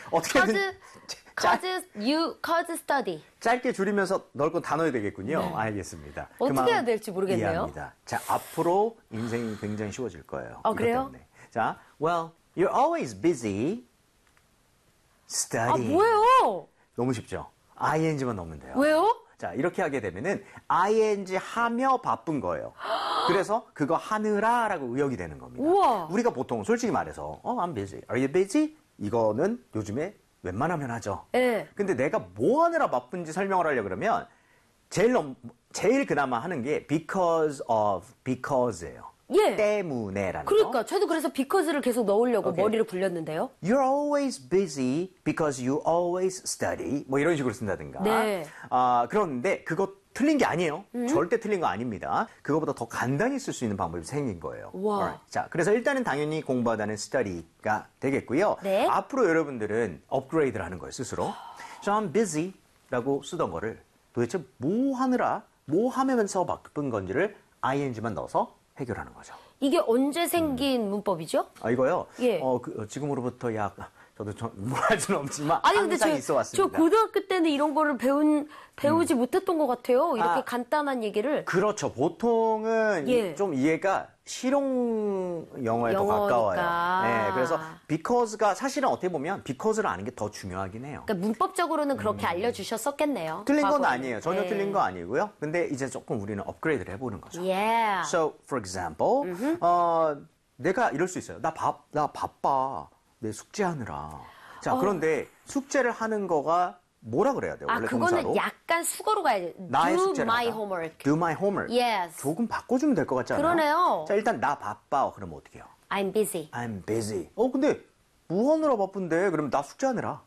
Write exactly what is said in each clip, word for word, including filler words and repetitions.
어떻게든 cause, cause you, cause study. 짧게 줄이면서 넓고 단어야 되겠군요. 네. 알겠습니다. 어떻게 해야 될지 모르겠네요. 이해합니다. 자, 앞으로 인생이 굉장히 쉬워질 거예요. 어, 그래요? 때문에. 자, well, you're always busy studying. 아, 뭐예요? 너무 쉽죠? 아이엔지만 넣으면 돼요. 왜요? 자, 이렇게 하게 되면은 아이엔지 하며 바쁜 거예요. 그래서 그거 하느라라고 의역이 되는 겁니다. 우와. 우리가 보통 솔직히 말해서 어, I'm busy. Are you busy? 이거는 요즘에 웬만하면 하죠. 네. 근데 내가 뭐 하느라 바쁜지 설명을 하려고 그러면 제일 넘, 제일 그나마 하는 게 because of because예요. 예. 때문에라는 그러니까 거. 저도 그래서 because를 계속 넣으려고 오케이. 머리를 굴렸는데요. You're always busy because you always study. 뭐 이런 식으로 쓴다든가. 네. 아, 그런데 그거 틀린 게 아니에요. 음? 절대 틀린 거 아닙니다. 그거보다 더 간단히 쓸 수 있는 방법이 생긴 거예요. 와. Alright. 자, 그래서 일단은 당연히 공부하다는 study가 되겠고요. 네. 앞으로 여러분들은 업그레이드를 하는 거예요, 스스로. So I'm busy 라고 쓰던 거를 도대체 뭐 하느라, 뭐 하면서 바쁜 건지를 아이엔지만 넣어서 해결하는 거죠. 이게 언제 생긴 음. 문법이죠? 아, 이거요? 예. 어, 그, 지금으로부터 약, 저도 뭐 할 수는 없지만. 아니, 근데 저, 있어 왔습니다. 저 고등학교 때는 이런 거를 배운, 배우지 음. 못했던 것 같아요. 이렇게 아, 간단한 얘기를. 그렇죠. 보통은 예. 좀 이해가 실용 영어에 더 영어니까. 가까워요. 네, 그래서 because가 사실은 어떻게 보면 because를 아는 게 더 중요하긴 해요. 그러니까 문법적으로는 그렇게 음. 알려주셨었겠네요. 틀린 건 과거에는. 아니에요. 전혀 네. 틀린 거 아니고요. 근데 이제 조금 우리는 업그레이드를 해보는 거죠. Yeah. So, for example, mm-hmm. 어, 내가 이럴 수 있어요. 나, 바, 나 바빠. 내 숙제하느라. 자, 어. 그런데 숙제를 하는 거가 뭐라 그래야 돼요? 아, 원래 그거는 동사로? 약간 수거로 가야지. 나의 Do 숙제를 my 하다. homework. Do my homework. Yes. 조금 바꿔주면 될 것 같지 않아요? 그러네요. 자, 일단 나 바빠. 그러면 어떻게 해요? I'm busy. I'm busy. 어, 근데 뭐 하느라 바쁜데? 그러면 나 숙제하느라.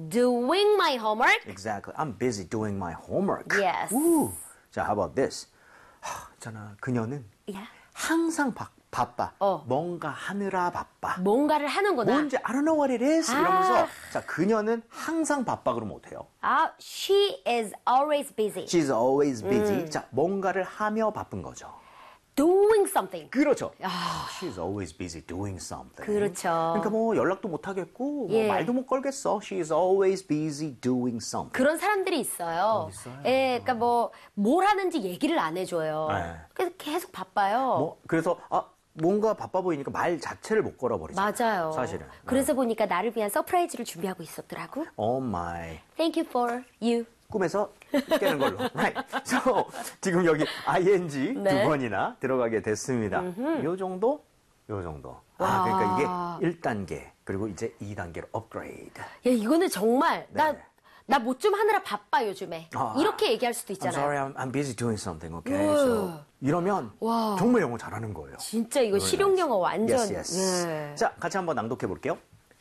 Doing my homework. Exactly. I'm busy doing my homework. Yes. 우. 자, how about this? 하, 있잖아. 그녀는 Yeah. 항상 바, 바빠. 어. 뭔가 하느라 바빠. 뭔가를 하는구나. 뭔지 I don't know what it is. 아. 이러면서 자, 그녀는 항상 바빠 그러면 어때요? 아, she is always busy. She's always busy. 음. 자, 뭔가를 하며 바쁜 거죠. Doing something. 그렇죠. 아. She's always busy doing something. 그렇죠. 그러니까 뭐 연락도 못 하겠고 예. 뭐 말도 못 걸겠어. She's always busy doing something. 그런 사람들이 있어요. 어, 있어요? 예, 그러니까 뭐 뭘 하는지 얘기를 안 해줘요. 네. 그래서 계속 바빠요. 뭐 그래서 아 뭔가 바빠 보이니까 말 자체를 못 걸어버리잖아요. 맞아요. 사실은. 그래서 보니까 나를 위한 서프라이즈를 준비하고 있었더라고. Oh my. Thank you for you. 꿈에서 깨는 걸로. Right. So, 지금 여기 아이엔지 네. 두 번이나 들어가게 됐습니다. 요 정도? 요 정도. 아, 그러니까 이게 일 단계, 그리고 이제 이 단계로 업그레이드. 야, 이거는 정말, 네. 나, 나 뭐 좀 하느라 바빠, 요즘에. 아, 이렇게 얘기할 수도 I'm 있잖아요. sorry, I'm, I'm busy doing something, okay? 우와. So, 이러면 와. 정말 영어 잘하는 거예요. 진짜 이거 실용영어 완전. Yes, yes. 네. 자, 같이 한번 낭독해 볼게요.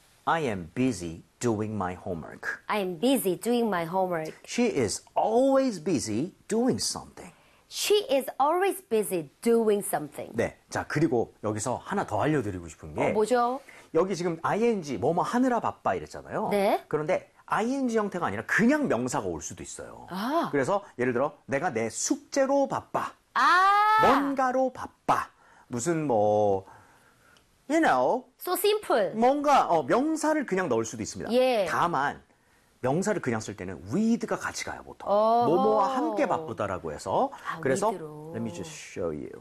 I am busy doing my homework. I'm busy doing my homework. She is always busy doing something. She is always busy doing something. 네. 자, 그리고 여기서 하나 더 알려드리고 싶은 게. 어, 뭐죠? 여기 지금 아이엔지, 뭐뭐 하느라 바빠 이랬잖아요. 네. 그런데 아이엔지 형태가 아니라 그냥 명사가 올 수도 있어요. 아. 그래서 예를 들어, 내가 내 숙제로 바빠. 아! 뭔가로 바빠. 무슨 뭐, you know. So simple. 뭔가, 어, 명사를 그냥 넣을 수도 있습니다. 예. 다만, 명사를 그냥 쓸 때는 with가 같이 가요, 보통. 어. 뭐뭐와 함께 바쁘다라고 해서. 아, 그래서, with로. let me just show you.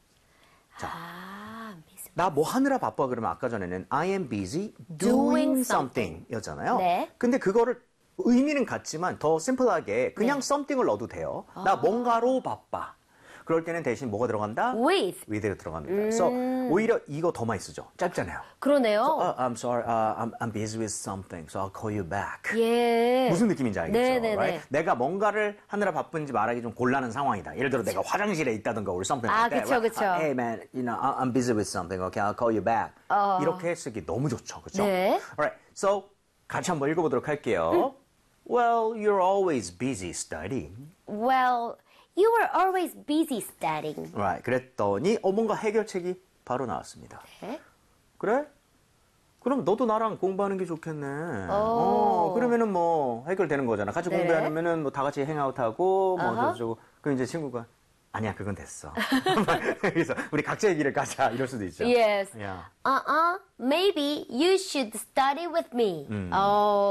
자. 아, busy. 나 뭐 하느라 바빠 그러면 아까 전에는 I am busy Doing doing something. something 였잖아요. 네. 근데 그거를 의미는 같지만 더 심플하게 그냥 네. something을 넣어도 돼요. 나 뭔가로 바빠. 그럴 때는 대신 뭐가 들어간다? With. with가 들어갑니다. 그래서 오히려 이거 더 많이 쓰죠. 짧잖아요. 그러네요. 어, I'm sorry, uh, I'm, I'm busy with something, so I'll call you back. 예. 무슨 느낌인지 알겠죠? 네네네. Right? 내가 뭔가를 하느라 바쁜지 말하기 좀 곤란한 상황이다. 예를 들어 내가 화장실에 있다든가 or something 아, like that. 그쵸, right? 그쵸. Uh, hey man, you know, I- I'm busy with something. Okay, I'll call you back. 어. 이렇게 쓰기 너무 좋죠, 그렇죠? 네. Alright, so 같이 한번 읽어보도록 할게요. Well, you're always busy studying. Well, you were always busy studying. Right, 그랬더니 어 뭔가 해결책이 바로 나왔습니다. 네. 그래? 그럼 너도 나랑 공부하는 게 좋겠네. 어, 그러면은 뭐 해결되는 거잖아. 같이 네. 공부하면은 뭐 다 같이 행아웃하고 뭐 아하. 어쩌고. 그 이제 친구가 아니야 그건 됐어. 그래서 우리 각자의 길을 가자 이럴 수도 있죠. Yes. Yeah. Uh-uh. Maybe you should study with me. 어,